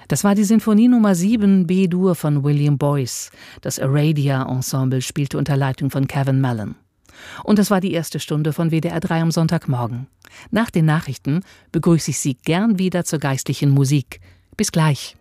Das war die Sinfonie Nummer 7 B-Dur von William Boyce. Das Aradia Ensemble spielte unter Leitung von Kevin Mellon. Und das war die erste Stunde von WDR 3 am Sonntagmorgen. Nach den Nachrichten begrüße ich Sie gern wieder zur geistlichen Musik. Bis gleich.